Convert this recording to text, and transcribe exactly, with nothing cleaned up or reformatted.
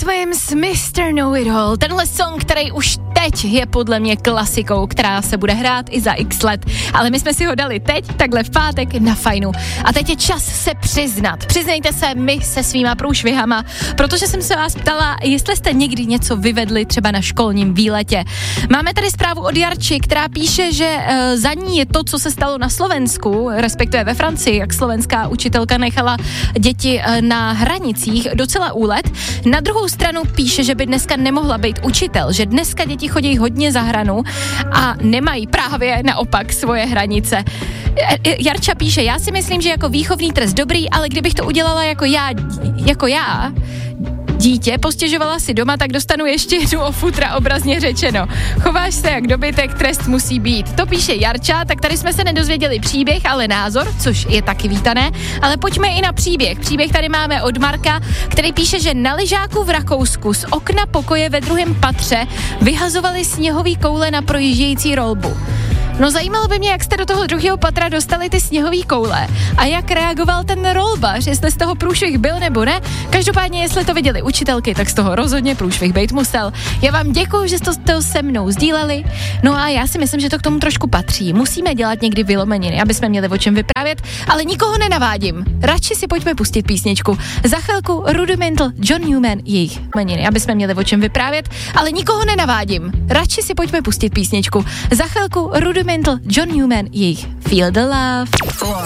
Swims, mister Know-It-All. Tenhle song, který už teď je podle mě klasikou, která se bude hrát i za x let. Ale my jsme si ho dali teď, takhle v pátek na Fajnu. A teď je čas se přiznat. Přiznejte se mi se svýma průšvihama, protože jsem se vás ptala, jestli jste někdy něco vyvedli třeba na školním výletě. Máme tady zprávu od Jarči, která píše, že e, za ní je to, co se stalo na Slovensku, respektive ve Francii, jak slovenská učitelka nechala děti e, na hranicích, docela úlet. Na druhou stranu píše, že by dneska nemohla být učitel, že dneska děti chodí hodně za hranu a nemají právě naopak svoje hranice. Jarča píše, já si myslím, že jako výchovný trest dobrý, ale kdybych to udělala jako já, jako já, dítě, postěžovala si doma, tak dostanu ještě jednu o futra, obrazně řečeno. Chováš se jak dobytek, trest musí být. To píše Jarča, tak tady jsme se nedozvěděli příběh, ale názor, což je taky vítané. Ale pojďme i na příběh. Příběh tady máme od Marka, který píše, že na lyžáku v Rakousku z okna pokoje ve druhém patře vyhazovali sněhový koule na projíždějící rolbu. No zajímalo by mě, jak jste do toho druhého patra dostali ty sněhový koule a jak reagoval ten rolbař, jestli z toho průšvih byl nebo ne. Každopádně, jestli to viděli učitelky, tak z toho rozhodně průšvih bejt musel. Já vám děkuju, že jste to se mnou sdíleli. No a já si myslím, že to k tomu trošku patří. Musíme dělat někdy vylomeniny, aby jsme měli o čem vyprávět, ale nikoho nenavádím. Radši si pojďme pustit písničku. Za chvilku Rudimental, John Newman, jejich meniny, aby jsme měli o čem vyprávět, ale nikoho nenavádím. Radši si pojďme pustit písničku. Za chvilku Rudimental, John Newman, jejich Feel the Love.